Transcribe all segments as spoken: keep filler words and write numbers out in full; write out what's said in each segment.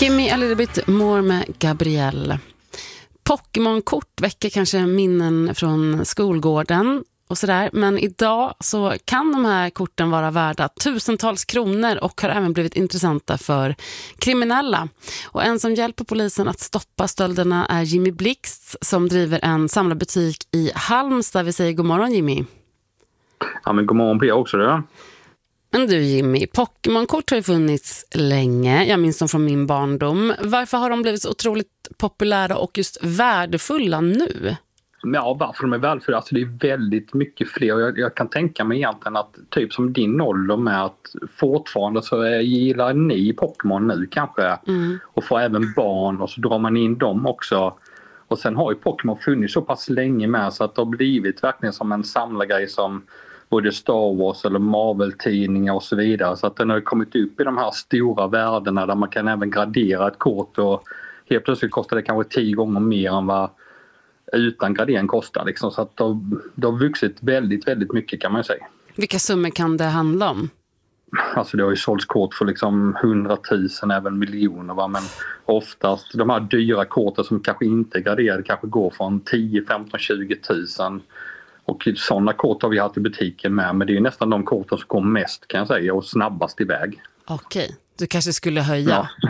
Give me a little bit more med Gabrielle. Pokémon-kort väcker kanske minnen från skolgården och sådär. Men idag så kan de här korten vara värda tusentals kronor och har även blivit intressanta för kriminella. Och en som hjälper polisen att stoppa stölderna är Jimmy Blixt som driver en samlarbutik i Halmstad. Vi säger god morgon, Jimmy. Ja, men god morgon på er också då. Men du Jimmy, Pokémon-kort har ju funnits länge. Jag minns dem från min barndom. Varför har de blivit så otroligt populära och just värdefulla nu? Ja, varför de är värdefulla? Alltså det är väldigt mycket fler. Jag, jag kan tänka mig egentligen att typ som din ålder med att fortfarande så är, gillar ni Pokémon nu kanske. Mm. Och får även barn och så drar man in dem också. Och sen har ju Pokémon funnits så pass länge med så att det har blivit verkligen som en samlargrej som både Star Wars eller Marvel-tidningar och så vidare. Så att den har kommit upp i de här stora värdena där man kan även gradera ett kort och helt plötsligt kostar det kanske tio gånger mer än vad utan gradering kostar. Liksom. Så att det har, det har vuxit väldigt, väldigt mycket kan man säga. Vilka summor kan det handla om? Alltså det har ju sålts kort för liksom hundratusen, även miljoner. Va? Men oftast de här dyra korten som kanske inte är graderade kanske går från tio, femton, tjugo tusen. Och sådana kort har vi haft i butiken med, men det är ju nästan de korten som går mest kan jag säga och snabbast iväg. Okej, du kanske skulle höja. Ja,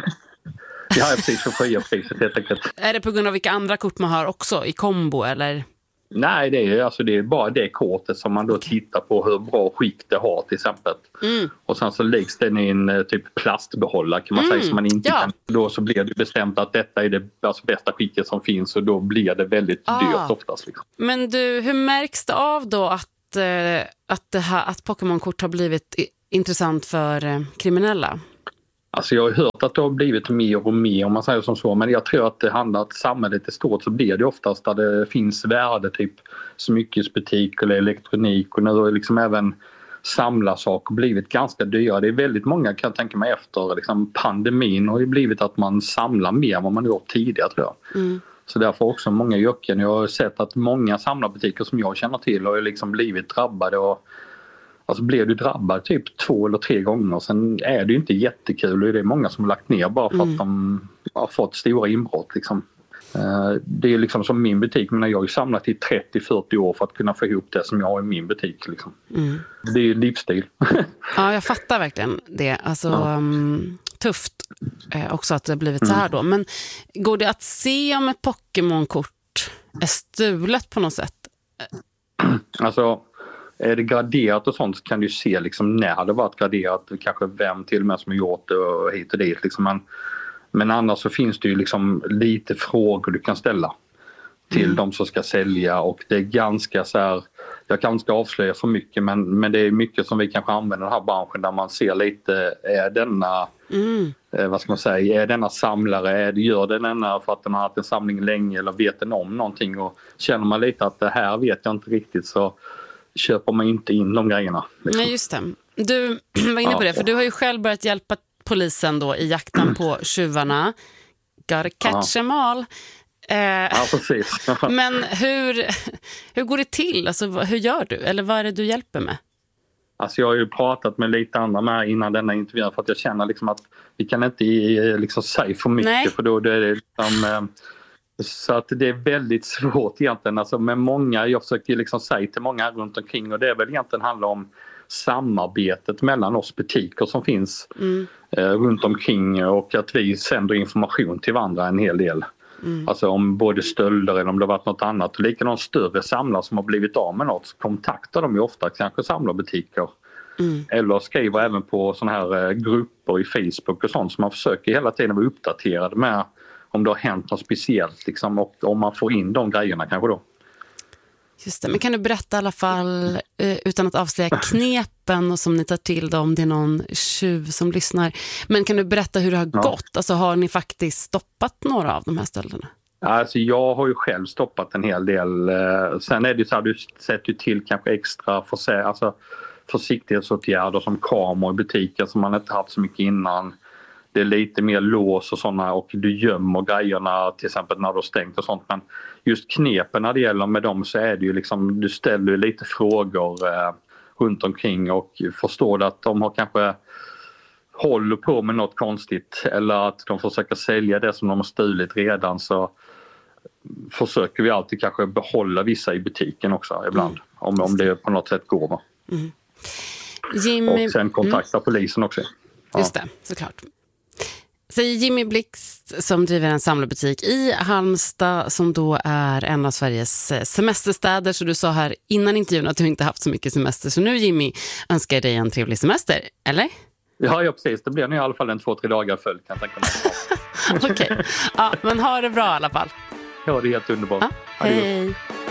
ja precis, för att höja priset helt enkelt. Är det på grund av vilka andra kort man har också i kombo eller? Nej, det är, alltså, det är bara det kortet som man då okay. tittar på hur bra skick det har till exempel. Mm. Och sen så läggs den i en typ plastbehållare kan man mm. säga som man inte ja. kan. Då så blir det bestämt att detta är det alltså, bästa skicket som finns och då blir det väldigt ah. dyrt oftast. Liksom. Men du, hur märks det av då att, eh, att, det här, att Pokémon-kort har blivit i, intressant för eh, kriminella? Alltså jag har hört att det har blivit mer och mer om man säger som så, men jag tror att det handlar om att samhället är stort så blir det oftast där det finns värde typ smyckesbutik eller elektronik och nu har liksom även samlarsaker blivit ganska dyra. Det är väldigt många kan jag tänka mig efter liksom pandemin har det blivit att man samlar mer än vad man gjort tidigare tror jag. Mm. Så därför också många yrken. Jag har sett att många samlarbutiker som jag känner till har liksom blivit drabbade och alltså blir du drabbad typ två eller tre gånger sen är det ju inte jättekul och det är många som har lagt ner bara för mm. att de har fått stora inbrott liksom. Det är liksom som min butik men jag har ju samlat i trettio till fyrtio år för att kunna få ihop det som jag har i min butik liksom. Mm. Det är ju livsstil. Ja, jag fattar verkligen det. Alltså ja. um, tufft eh, också att det har blivit så här då. Men går det att se om ett Pokémon-kort är stulet på något sätt? Alltså är det graderat och sånt så kan du se liksom när det varit graderat, kanske vem till och med som har gjort det och hit och dit. Liksom. Men, men annars så finns det ju liksom lite frågor du kan ställa till mm. de som ska sälja och det är ganska så här, jag kanske inte ska avslöja för mycket men, men det är mycket som vi kanske använder i den här branschen där man ser lite, är denna, mm. eh, vad ska man säga, är denna samlare, är det, gör den denna för att den har haft en samling länge eller vet den om någonting och känner man lite att det här vet jag inte riktigt så köper man inte in de grejerna. Liksom. Nej, just det. Du var inne på det, för du har ju själv börjat hjälpa polisen då i jakten på tjuvarna. Gotta catch them all. Eh, ja, precis. Men hur, hur går det till? Alltså, hur gör du? Eller vad är det du hjälper med? Alltså jag har ju pratat med lite andra med innan denna intervju för att jag känner liksom att vi kan inte liksom säga för mycket. Nej. För då det är det liksom... Eh, Så att det är väldigt svårt egentligen. Alltså med många, jag försöker liksom säga till många runt omkring och det är väl egentligen handlar om samarbetet mellan oss butiker som finns mm. eh, runt omkring och att vi sänder information till varandra en hel del. Mm. Alltså om både stölder eller om det har varit något annat. Och likadant större samlare som har blivit av med något så kontaktar de ju ofta kanske samlarbutiker. Mm. Eller skriver även på såna här eh, grupper i Facebook och sånt som man försöker hela tiden vara uppdaterad med om det har hänt något speciellt liksom, och om man får in de grejerna kanske då. Just det, men kan du berätta i alla fall eh, utan att avslöja knepen och som ni tar till då, om det är någon tjuv som lyssnar. Men kan du berätta hur det har ja. gått? Alltså har ni faktiskt stoppat några av de här stölderna? Alltså jag har ju själv stoppat en hel del. Sen är det ju så här, du sätter ju till kanske extra för, alltså, försiktighetsåtgärder som kameror i butiker som man inte haft så mycket innan. Det är lite mer lås och sådana och du gömmer grejerna till exempel när du har stängt och sånt. Men just knepen när det gäller med dem så är det ju liksom, du ställer lite frågor eh, runt omkring och förstår att de har kanske håller på med något konstigt eller att de försöker sälja det som de har stulit redan, så försöker vi alltid kanske behålla vissa i butiken också ibland. Mm. Om, om det på något sätt går. Mm. Jimmy... Och sen kontakta mm. polisen också. Ja. Just det, såklart. Säger Jimmy Blixt som driver en samlarbutik i Halmstad som då är en av Sveriges semesterstäder. Så du sa här innan intervjun att du inte haft så mycket semester. Så nu Jimmy önskar dig en trevlig semester, eller? Ja, ja precis. Det blir nu i alla fall en två, tre dagar följd kan jag tänka mig. Okej, okay. Ja, men ha det bra i alla fall. Ja, det är helt underbart. Ja, hej.